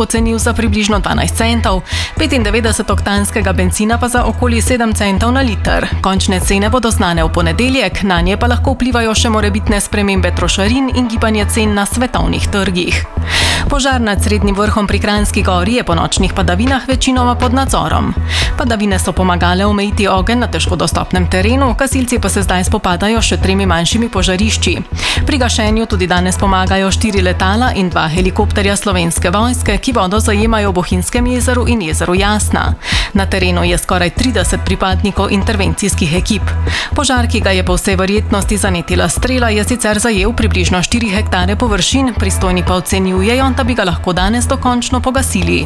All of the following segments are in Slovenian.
pocenil za približno 12 centov, 95-oktanskega bencina pa za okoli 7 centov na liter. Končne cene bodo znane v ponedeljek, na nje pa lahko vplivajo še morebitne spremembe trošarin in gibanje cen na svetovnih trgih. Požar nad Srednjim vrhom pri Kranjski Gori je po nočnih padavinah večinoma pod nadzorom. Padavine so pomagale omejiti ogenj na težko dostopnem terenu, gasilci pa se zdaj spopadajo še 3 manjšimi požarišči. Pri gašenju tudi danes pomagajo 4 letala in 2 helikopterja Slovenske vojske, ki vodo zajemajo v Bohinjskem jezeru in jezeru Jasna. Na terenu je skoraj 30 pripadnikov intervencijskih ekip. Požar, ki ga je po vsej verjetnosti zanetila strela, je sicer zajel približno 4 hektare površin, pristojni pa ocenjujejo, da bi ga lahko danes dokončno pogasili.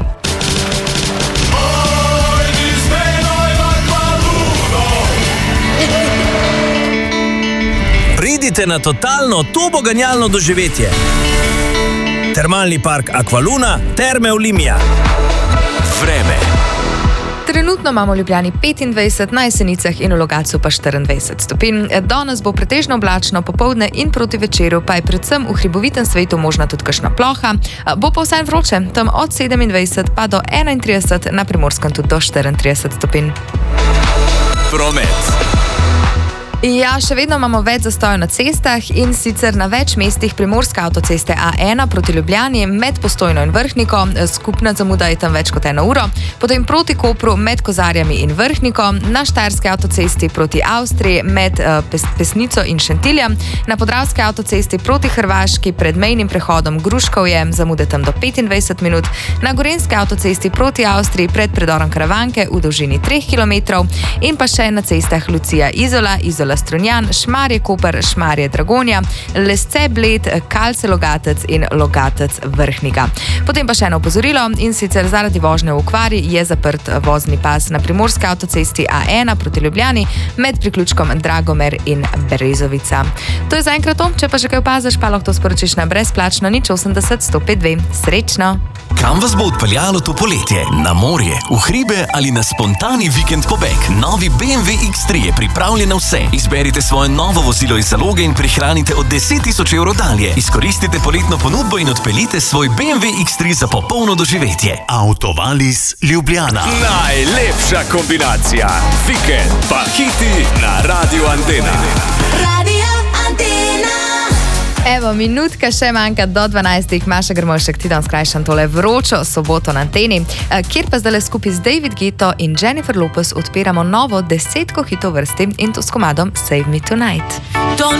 Pridite na totalno turboganjalno doživetje. Termalni park Aqualuna, Terme Olimia. Vreme. Trenutno imamo v Ljubljani 25, na Jesenicah in v Logatcu pa 24 stopinj. Danes bo pretežno oblačno, popoldne in proti večeru pa je predvsem v hribovitem svetu možna tudi kakšna ploha. Bo pa vsaj vroče, tam od 27 pa do 31, na Primorskem tudi do 34 stopinj. Promet. Ja, še vedno imamo več zastojev na cestah in sicer na več mestih primorske avtoceste A1 proti Ljubljani med Postojno in Vrhniko. Skupna zamuda je tam več kot 1 uro. Potem proti Kopru med Kozarjami in Vrhniko, na Štajerski avtocesti proti Avstriji med Pesnico in Šentiljem, na Podravski avtocesti proti Hrvaški pred mejnim prehodom Gruškovje, zamude tam do 25 minut, na Gorenjski avtocesti proti Avstriji pred predorom Karavanke v dolžini 3 km in pa še na cestah Lucija Izola, Izola Strunjan, Šmarje Koper, Šmarje Dragonja, Lesce Bled, Kalce Logatec in Logatec Vrhnika. Potem pa še eno opozorilo, in sicer zaradi vožnje v okvari je zaprt vozni pas na Primorski avtocesti A1 proti Ljubljani med priključkom Dragomer in Brezovica. To je zaenkrat to, če pa še kaj opaziš, pa lahko to sporočiš na brezplačno 080 105 2. Srečno! Kam vas bo odpeljalo to poletje? Na morje, v hribe ali na spontani vikend pobeg? Novi BMW X3 je pripravljen na vse. Izberite svoje novo vozilo iz zaloge in prihranite od 10 000 evrov dalje. Izkoristite poletno ponudbo in odpeljite svoj BMW X3 za popolno doživetje. Autovalis Ljubljana. Najlepša kombinacija. Vikend pa hiti na Radio Antena. Evo, minutka še manjka do 12. Maša Grmovšek, ti dan skrajšam tole vročo soboto na Anteni, kjer pa zdaj skupaj z David Guetto in Jennifer Lopez odpiramo novo 10 hitov vrsti in to s komadom Save Me Tonight.